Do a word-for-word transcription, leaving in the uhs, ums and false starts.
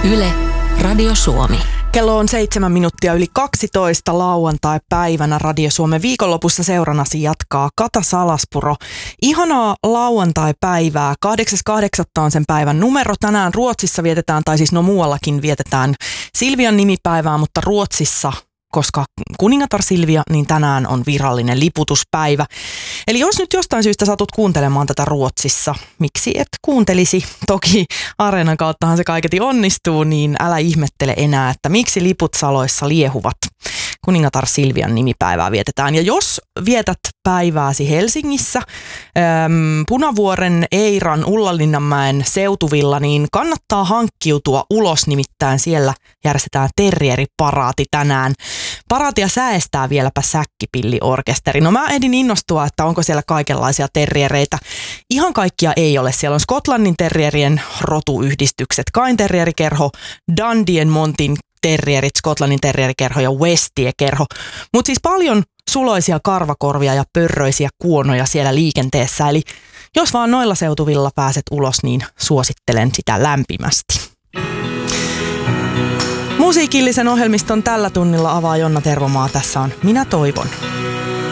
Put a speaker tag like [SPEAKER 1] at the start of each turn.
[SPEAKER 1] Yle, Radio Suomi.
[SPEAKER 2] Kello on seitsemän minuuttia yli kaksitoista lauantai-päivänä. Radio Suomen viikonlopussa seurannasi jatkaa Kata Salaspuro. Ihanaa lauantai-päivää. kahdeksas kahdeksatta on sen päivän numero. Tänään Ruotsissa vietetään, tai siis no muuallakin vietetään Silvian nimipäivää, mutta Ruotsissa, koska kuningatar Silvia, niin tänään on virallinen liputuspäivä. Eli jos nyt jostain syystä satut kuuntelemaan tätä Ruotsissa, miksi et kuuntelisi? Toki Areenan kauttahan se kaiketi onnistuu, niin älä ihmettele enää, että miksi liput saloissa liehuvat. Kuningatar Silvian nimipäivää vietetään. Ja jos vietät päivääsi Helsingissä, äm, Punavuoren, Eiran, Ullalinnanmäen seutuvilla, niin kannattaa hankkiutua ulos, nimittäin siellä järjestetään terrieriparaati tänään. Paraatia säestää vieläpä Säkkipilli-orkesteri. No mä ehdin innostua, että onko siellä kaikenlaisia terriereitä. Ihan kaikkia ei ole. Siellä on Skotlannin terrierien rotuyhdistykset, Cairn terrierikerho, Dundee Montin terrierit, Skotlannin terrierikerho ja Westie-kerho. Mutta siis paljon suloisia karvakorvia ja pörröisiä kuonoja siellä liikenteessä. Eli jos vaan noilla seutuvilla pääset ulos, niin suosittelen sitä lämpimästi. Musiikillisen ohjelmiston tällä tunnilla avaa Jonna Tervomaa. Tässä on Minä toivon.